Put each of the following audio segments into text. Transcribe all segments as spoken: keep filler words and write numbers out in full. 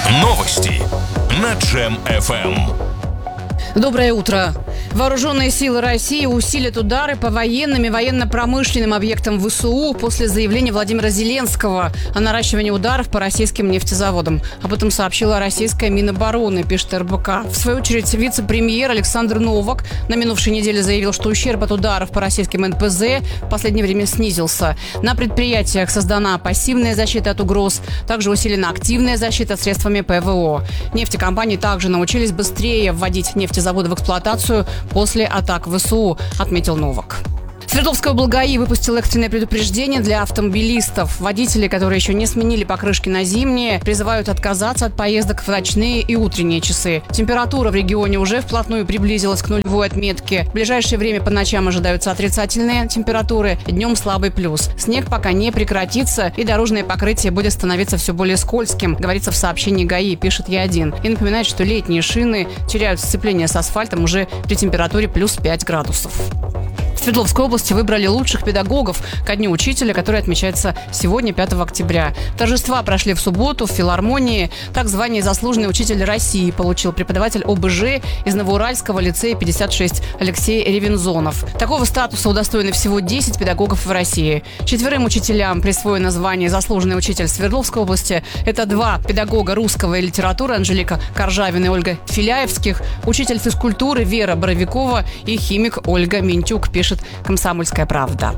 Новости на Джем эф эм. Доброе утро. Вооруженные силы России усилят удары по военным и военно-промышленным объектам ВСУ после заявления Владимира Зеленского о наращивании ударов по российским нефтезаводам. Об этом сообщила российская Минобороны, пишет эр бэ ка. В свою очередь, вице-премьер Александр Новак на минувшей неделе заявил, что ущерб от ударов по российским эн пэ зэ в последнее время снизился. На предприятиях создана пассивная защита от угроз, также усилена активная защита средствами пэ вэ о. Нефтекомпании также научились быстрее вводить нефтезаводы в эксплуатацию после атак ВСУ, отметил Новак. Свердловская ОблГАИ выпустила экстренное предупреждение для автомобилистов. Водители, которые еще не сменили покрышки на зимние, призывают отказаться от поездок в ночные и утренние часы. Температура в регионе уже вплотную приблизилась к нулевой отметке. В ближайшее время по ночам ожидаются отрицательные температуры, днем слабый плюс. Снег пока не прекратится, и дорожное покрытие будет становиться все более скользким, говорится в сообщении ГАИ, пишет Е один. И напоминает, что летние шины теряют сцепление с асфальтом уже при температуре плюс пять градусов. В Свердловской области выбрали лучших педагогов ко Дню учителя, который отмечается сегодня, пятого октября. Торжества прошли в субботу в филармонии. Так звание «Заслуженный учитель России» получил преподаватель о бэ жэ из Новоуральского лицея пятьдесят шесть Алексей Ревензонов. Такого статуса удостоены всего десять педагогов в России. Четверым учителям присвоено звание «Заслуженный учитель Свердловской области». Это два педагога русского и литературы Анжелика Коржавина и Ольга Филяевских, учитель физкультуры Вера Боровикова и химик Ольга Минтюк, пишет «Комсомольская правда».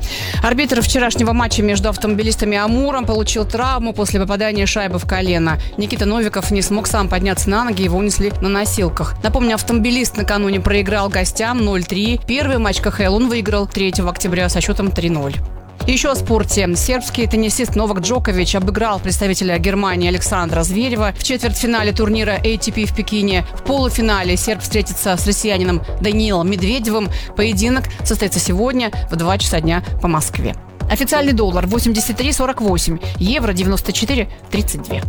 Арбитр вчерашнего матча между автомобилистами и Амуром получил травму после попадания шайбы в колено. Никита Новиков не смог сам подняться на ноги, его унесли на носилках. Напомню, автомобилист накануне проиграл гостям ноль три. Первый матч ка ха эл он выиграл третьего октября со счетом три ноль. Еще о спорте. Сербский теннисист Новак Джокович обыграл представителя Германии Александра Зверева в четвертьфинале турнира эй ти пи в Пекине. В полуфинале серб встретится с россиянином Даниилом Медведевым. Поединок состоится сегодня в два часа дня по Москве. Официальный доллар восемьдесят три сорок восемь, евро девяносто четыре тридцать два.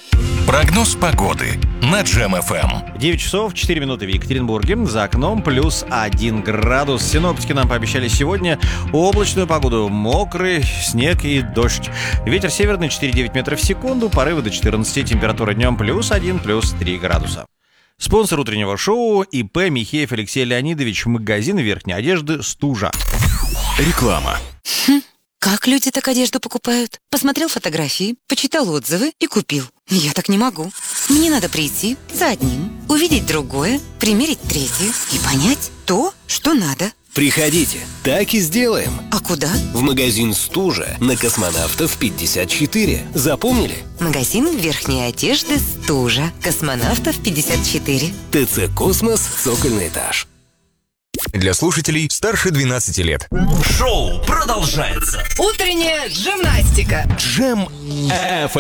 Прогноз погоды на Джем эф эм. девять часов четыре минуты в Екатеринбурге. За окном плюс один градус. Синоптики нам пообещали сегодня облачную погоду. Мокрый снег и дождь. Ветер северный четыре девять метров в секунду. Порывы до четырнадцати. Температура днем плюс один, плюс три градуса. Спонсор утреннего шоу и пэ Михеев Алексей Леонидович. Магазин верхней одежды «Стужа». Реклама. Хм. Как люди так одежду покупают? Посмотрел фотографии, почитал отзывы и купил. Я так не могу. Мне надо прийти за одним, увидеть другое, примерить третье и понять то, что надо. Приходите, так и сделаем. А куда? В магазин «Стужа» на Космонавтов пятьдесят четыре. Запомнили? Магазин верхней одежды «Стужа». Космонавтов пятьдесят четыре. тэ цэ «Космос», цокольный этаж. Для слушателей старше двенадцати лет. Шоу продолжается. Утренняя гимнастика. Джем эф